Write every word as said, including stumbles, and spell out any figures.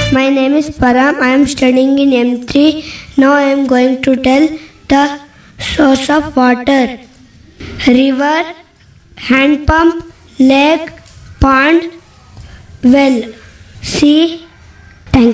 My name is Param. I am studying in M three. Now I am going to tell the source of water. River, hand pump, lake, pond, well. Sea,